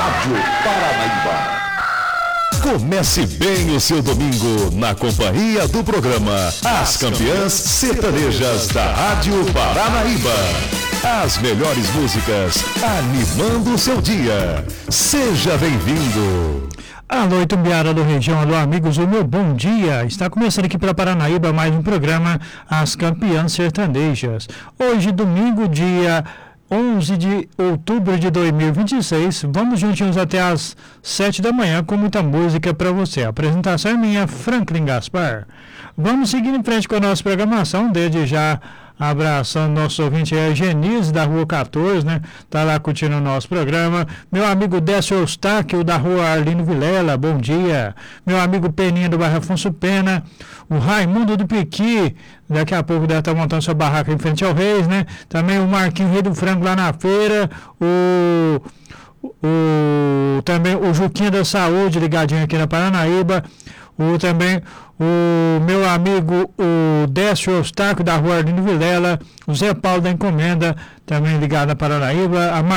Rádio Paranaíba. Comece bem o seu domingo na companhia do programa As Campeãs Sertanejas da Rádio Paranaíba. As melhores músicas animando o seu dia. Seja bem-vindo. Alô, Itumbiara do região, alô amigos, o meu bom dia. Está começando aqui para Paranaíba mais um programa As Campeãs Sertanejas. Hoje, domingo, dia 11 de outubro de 2026, vamos juntinhos até às 7 da manhã com muita música para você. A apresentação é minha, Franklin Gaspar. Vamos seguir em frente com a nossa programação, desde já abraçando nosso ouvinte aí, a Genise da Rua 14, né? Tá lá curtindo o nosso programa. Meu amigo Décio Eustáquio da Rua Arlindo Vilela, bom dia. Meu amigo Peninha do bairro Afonso Pena. O Raimundo do Piqui, daqui a pouco deve estar montando sua barraca em frente ao Reis, né? Também o Marquinho Rei do Frango lá na feira. Também o Juquinha da Saúde, ligadinho aqui na Paranaíba. Também o meu amigo o Décio Eustáquio da Rua Arlindo Vilela, o Zé Paulo da Encomenda, também ligado na Paranaíba, a